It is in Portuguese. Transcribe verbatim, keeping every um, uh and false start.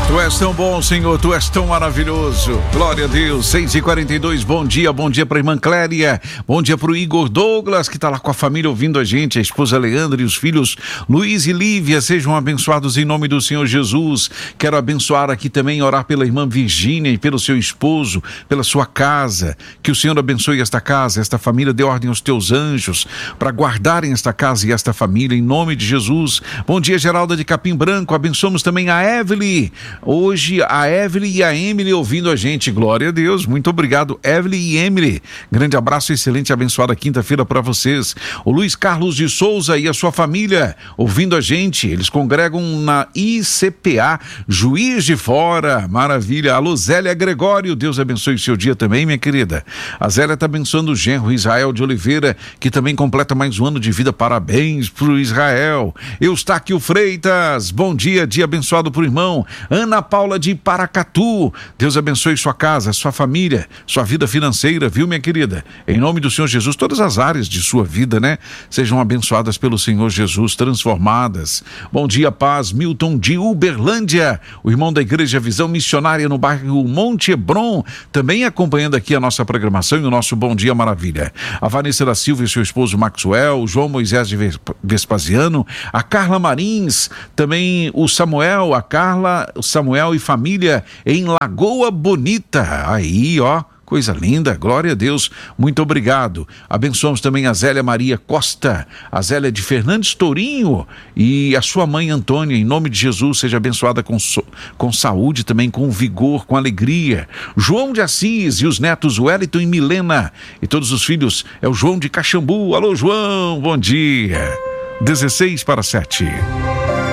Tu és tão bom, Senhor, Tu és tão maravilhoso. Glória a Deus. seis e quarenta e dois, bom dia, bom dia para a irmã Cléria, bom dia para o Igor Douglas, que está lá com a família ouvindo a gente, a esposa Leandra e os filhos Luiz e Lívia, sejam abençoados em nome do Senhor Jesus. Quero abençoar aqui também, orar pela irmã Virgínia e pelo seu esposo, pela sua casa, que o Senhor abençoe esta casa, esta família, dê ordem aos teus anjos para guardarem esta casa e esta família, em nome de Jesus. Bom dia, Geralda de Capim Branco, abençoamos também a Evelyn. Hoje a Evelyn e a Emily ouvindo a gente, glória a Deus, muito obrigado Evelyn e Emily, grande abraço, excelente, abençoada quinta-feira para vocês. O Luiz Carlos de Souza e a sua família ouvindo a gente, eles congregam na I C P A Juiz de Fora, maravilha. Alô Zélia Gregório, Deus abençoe o seu dia também, minha querida. A Zélia está abençoando o genro Israel de Oliveira, que também completa mais um ano de vida, parabéns pro Israel. Eustáquio Freitas, bom dia, dia abençoado pro irmão. Ana Paula de Paracatu, Deus abençoe sua casa, sua família, sua vida financeira, viu, minha querida? Em nome do Senhor Jesus, todas as áreas de sua vida, né? Sejam abençoadas pelo Senhor Jesus, transformadas. Bom dia, paz, Milton de Uberlândia, o irmão da Igreja Visão Missionária no bairro Monte Hebron, também acompanhando aqui a nossa programação e o nosso Bom Dia Maravilha. A Vanessa da Silva e seu esposo Maxwell, o João Moisés de Vespasiano, a Carla Marins, também o Samuel, a Carla, o Samuel e família em Lagoa Bonita. Aí, ó, coisa linda, glória a Deus, muito obrigado. Abençoamos também a Zélia Maria Costa, a Zélia de Fernandes Tourinho e a sua mãe Antônia, em nome de Jesus, seja abençoada com, com saúde, também com vigor, com alegria. João de Assis e os netos Wellington e Milena e todos os filhos, é o João de Caxambu. Alô João, bom dia. dezesseis para sete.